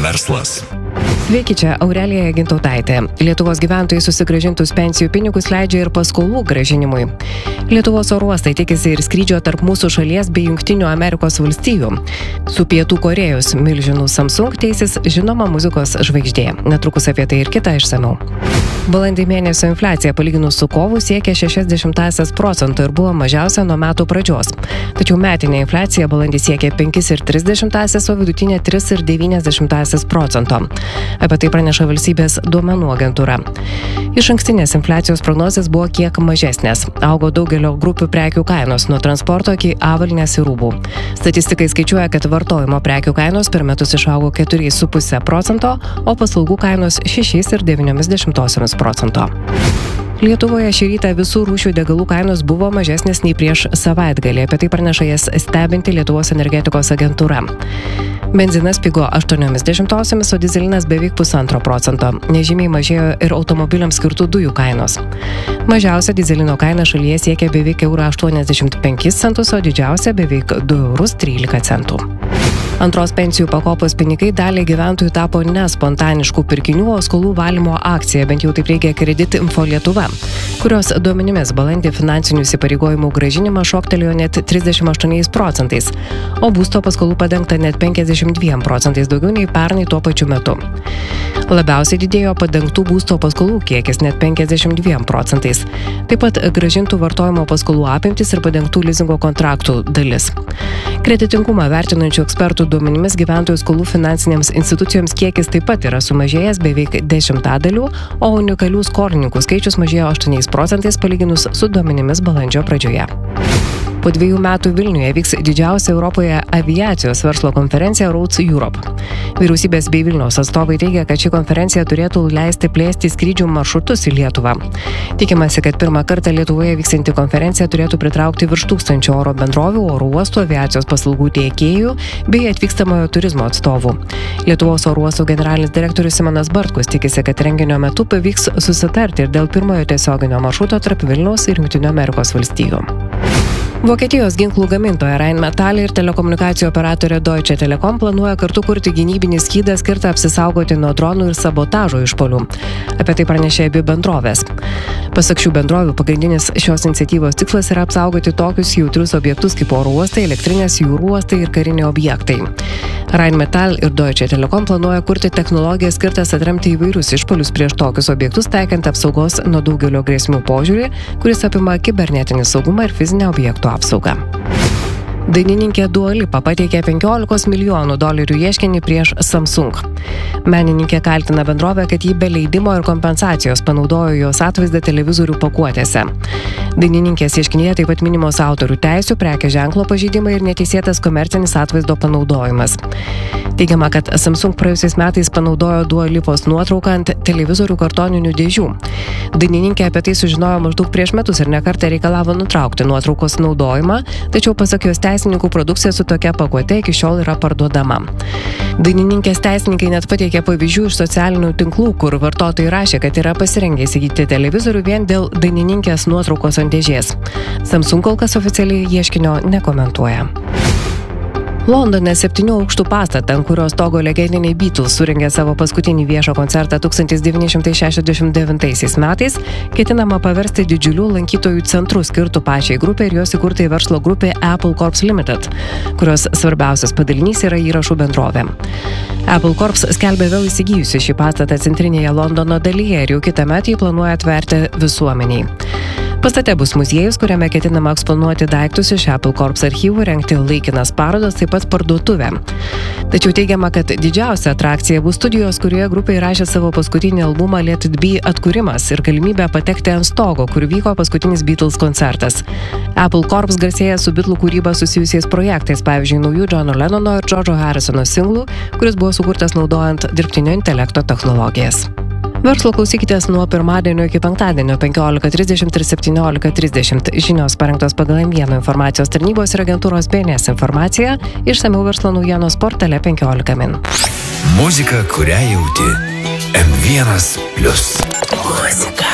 Verslas. Sveiki, čia Aurelija Gintautaitė. Lietuvos gyventojai susigrąžintus pensijų pinigus leidžia ir paskolų grąžinimui. Lietuvos oro uostai tikisi ir skrydžio tarp mūsų šalies bei Jungtinių Amerikos valstijų. Su Pietų Korėjos milžinų Samsung teisis žinoma muzikos žvaigždė. Netrukus apie tai ir kita išsamiau. Balandį mėnesio infliacija palyginus su kovu siekia 0,6% ir buvo mažiausia nuo metų pradžios. Tačiau metinė infliacija balandį siekia 5,3%, o vidutinė 3,9%. Apie tai praneša valstybės duomenų agentūra. Išankstinės infliacijos prognozės buvo kiek mažesnės. Augo daugelio grupių prekių kainos, nuo transporto iki avalynės ir rūbų. Statistikai skaičiuoja, kad vartojimo prekių kainos per metus išaugo 4,5%, o paslaugų kainos 6,9%. Lietuvoje šį rytą visų rūšių degalų kainos buvo mažesnės nei prieš savaitgalį. Apie tai praneša jas stebinti Lietuvos energetikos agentūra. Benzinas pigo 0,8, o dyzelinas beveik 1,5%. Nežymiai mažėjo ir automobiliams skirtų dujų kainos. Mažiausia dyzelino kaina šalyje siekia beveik 1,85 €, o didžiausia beveik 2,13 €. Antros pensijų pakopos pinigai daliai gyventojų tapo ne spontaniškų pirkinių, o skolų valymo akcija, bent jau taip reikia Kredit Info Lietuva, kurios duomenimis balandį finansinių įsipareigojimų grąžinimas šoktelėjo net 38%, o būsto paskolų padengta net 52% daugiau nei pernai tuo pačiu metu. Labiausiai didėjo padengtų būsto paskolų kiekis net 52%. Taip pat grąžintų vartojimo paskolų apimtis ir padengtų lizingo kontraktų dalis. Kreditingumą vertinančių ekspertų duomenimis gyventojų skolų finansinėms institucijoms kiekis taip pat yra sumažėjęs beveik 10%, o unikalių skolininkų skaičius mažėjo 8% palyginus su duomenimis balandžio pradžioje. Po 2 metų Vilniuje vyks didžiausia Europoje aviacijos verslo konferencija Roads Europe. Vyriausybės bei Vilniaus atstovai teigia, kad ši konferencija turėtų leisti plėsti skrydžių maršrutus į Lietuvą. Tikimasi, kad pirmą kartą Lietuvoje vykstanti konferencija turėtų pritraukti virš 1000 oro bendrovių, oro uostų, aviacijos paslaugų tiekėjų bei atvykstamojo turizmo atstovų. Lietuvos oro uostų generalinis direktorius Simonas Bartkus tikisi, kad renginio metu pavyks susitarti ir dėl pirmojo tiesioginio maršruto tarp Vilniaus ir Jungtinių Amerikos valstijų. Vokietijos ginklų gamintoja Rheinmetall ir telekomunikacijų operatorė Deutsche Telekom planuoja kartu kurti gynybinį skydą skirtą apsisaugoti nuo dronų ir sabotažo išpuolių. Apie tai pranešė abi bendrovės. Pasak šių bendrovių, pagrindinis šios iniciatyvos tikslas yra apsaugoti tokius jautrius objektus kaip oro uostai, elektrinės, jūrų uostai ir kariniai objektai. Rheinmetall ir Deutsche Telekom planuoja kurti technologiją skirtas atremti įvairius išpuolius prieš tokius objektus, taikant apsaugos nuo daugelio grėsmių požiūrį, kuris apima kibernetinį saugumą ir fizinę objektų apsaugą. Dainininkė Dua Lipa pateikė $15 milijonų ieškinį prieš Samsung. Menininkė kaltina bendrovę, kad ji be leidimo ir kompensacijos panaudojo jos atvaizdą televizorių pakuotėse. Dainininkės ieškinyje taip pat minimos autorių teisių, prekės ženklo pažeidimai ir neteisėtas komercinis atvaizdo panaudojimas. Teigiama, kad Samsung praėjusiais metais panaudojo Dua Lipos nuotrauką ant televizorių kartoninių dėžių. Dainininkė apie tai sužinojo maždaug prieš metus ir nekartą reikalavo nutraukti nuotraukos naudojimą, tačiau pasak jos teisininkų produkcija su tokia pakuote iki šiol yra parduodama. Dainininkės teisininkai net pateikė pavyzdžių iš socialinių tinklų, kur vartotojai rašė, kad yra pasirengę įsigyti televizorių vien dėl dainininkės nuotraukos ant dėžės. Samsung kol kas oficialiai ieškinio nekomentuoja. Londone 7 aukštų pastatą, ant kurio stogo legendiniai Beatles surengė savo paskutinį viešą koncertą 1969 metais, ketinama paversti didžiulių lankytojų centrų skirtų pačiai grupė ir jos įkurtai verslo grupė Apple Corps Limited, kurios svarbiausias padalinys yra įrašų bendrovė. Apple Corps skelbia vėl įsigijusi šį pastatą centrinėje Londono dalyje ir jau kitąmet jį planuoja atverti visuomeniai. Pastate bus muziejus, kuriame ketinama eksponuoti daiktus iš Apple Corps archyvų, rengti laikinas parodas, taip pat parduotuvę. Tačiau teigiama, kad didžiausia atrakcija bus studijos, kurioje grupė įrašė savo paskutinį albumą Let It Be atkūrimas ir galimybę patekti ant stogo, kur vyko paskutinis Beatles koncertas. Apple Corps garsėja su Beatlų kūryba susijusiais projektais, pavyzdžiui, naujų Johno Lennono ir George'o Harrisono singlų, kuris buvo sukurtas naudojant dirbtinio intelekto technologijas. Verslo klausykitės nuo pirmadienio iki penktadienio 15:30 ir 17:30. Žinios parengtos pagal M1 informacijos tarnybos ir agentūros BNS informaciją, išsamiau verslo naujienos portale 15 min. Muzika, kurią jauti. M1+. Muzika.